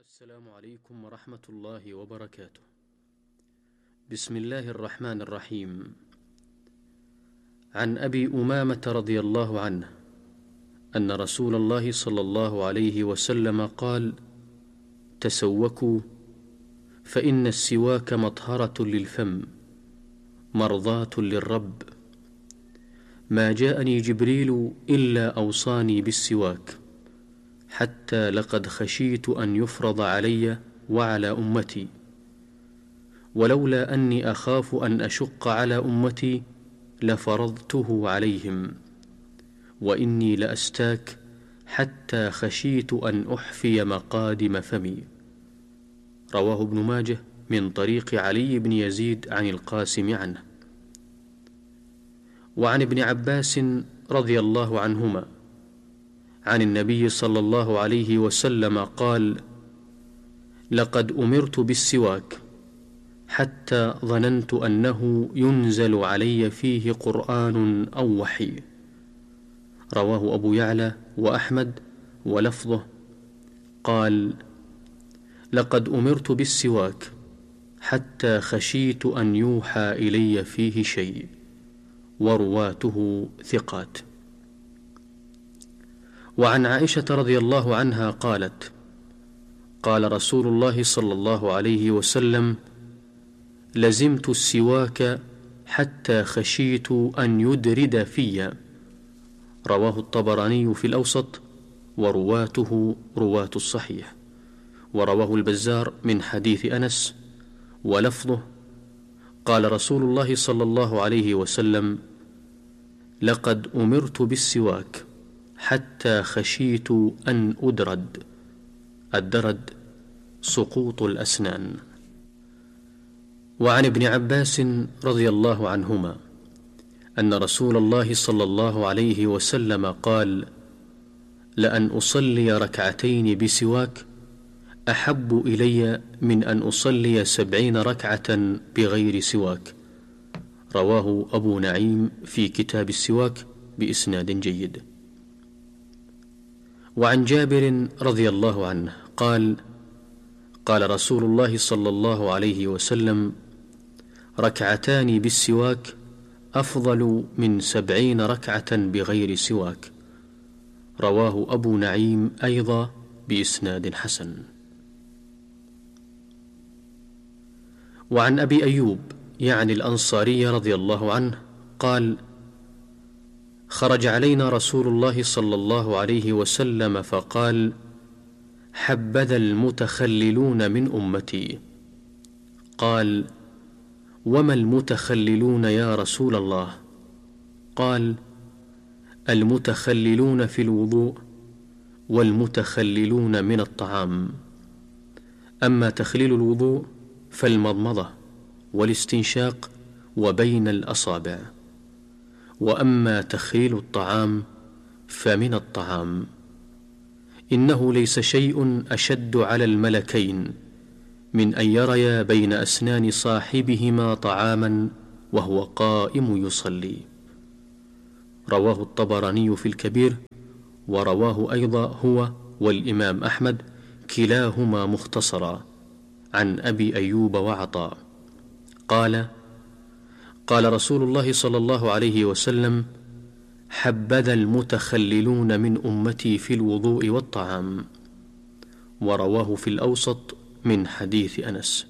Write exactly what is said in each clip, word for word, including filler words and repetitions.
السلام عليكم ورحمة الله وبركاته. بسم الله الرحمن الرحيم. عن أبي أمامة رضي الله عنه أن رسول الله صلى الله عليه وسلم قال: تسوكوا فإن السواك مطهرة للفم مرضاة للرب. ما جاءني جبريل إلا أوصاني بالسواك، حتى لقد خشيت أن يفرض علي وعلى أمتي، ولولا أني أخاف أن أشق على أمتي لفرضته عليهم، وإني لأستاك حتى خشيت أن أحفي مقادم فمي. رواه ابن ماجه من طريق علي بن يزيد عن القاسم عنه. وعن ابن عباس رضي الله عنهما عن النبي صلى الله عليه وسلم قال: لقد أمرت بالسواك حتى ظننت أنه ينزل علي فيه قرآن أو وحي. رواه أبو يعلى وأحمد ولفظه قال: لقد أمرت بالسواك حتى خشيت أن يوحى إلي فيه شيء. ورواته ثقات. وعن عائشة رضي الله عنها قالت: قال رسول الله صلى الله عليه وسلم: لزمت السواك حتى خشيت أن يدرد في. رواه الطبراني في الأوسط، ورواته رواة الصحيح. ورواه البزار من حديث أنس ولفظه: قال رسول الله صلى الله عليه وسلم: لقد أمرت بالسواك حتى خشيت أن أدرد. الدرد سقوط الأسنان. وعن ابن عباس رضي الله عنهما أن رسول الله صلى الله عليه وسلم قال: لأن أصلي ركعتين بسواك أحب إلي من أن أصلي سبعين ركعة بغير سواك. رواه أبو نعيم في كتاب السواك بإسناد جيد. وعن جابر رضي الله عنه قال: قال رسول الله صلى الله عليه وسلم: ركعتان بالسواك أفضل من سبعين ركعة بغير سواك. رواه أبو نعيم أيضا بإسناد حسن. وعن أبي أيوب يعني الأنصاري رضي الله عنه قال: خرج علينا رسول الله صلى الله عليه وسلم فقال: حبذا المتخللون من أمتي. قال: وما المتخللون يا رسول الله؟ قال: المتخللون في الوضوء والمتخللون من الطعام. أما تخليل الوضوء فالمضمضة والاستنشاق وبين الأصابع، وأما تخليل الطعام فمن الطعام. إنه ليس شيء أشد على الملكين من أن يريا بين أسنان صاحبهما طعاما وهو قائم يصلي. رواه الطبراني في الكبير، ورواه أيضا هو والإمام أحمد كلاهما مختصرا عن أبي أيوب وعطاء قال: قال رسول الله صلى الله عليه وسلم: حبذا المتخللون من أمتي في الوضوء والطعام. ورواه في الأوسط من حديث أنس.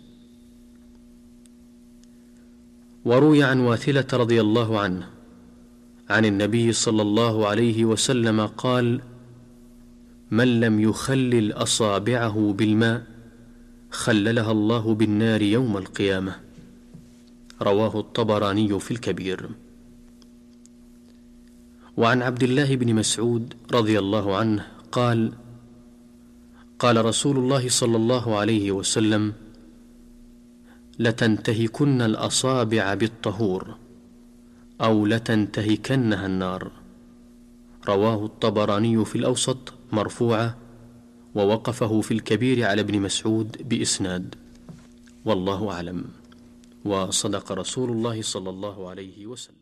وروي عن واثلة رضي الله عنه عن النبي صلى الله عليه وسلم قال: من لم يخلل أصابعه بالماء خللها الله بالنار يوم القيامة. رواه الطبراني في الكبير. وعن عبد الله بن مسعود رضي الله عنه قال: قال رسول الله صلى الله عليه وسلم: لتنتهكن الأصابع بالطهور أو لتنتهكنها النار. رواه الطبراني في الأوسط مرفوعة، ووقفه في الكبير على ابن مسعود بإسناد. والله أعلم. وصدق رسول الله صلى الله عليه وسلم.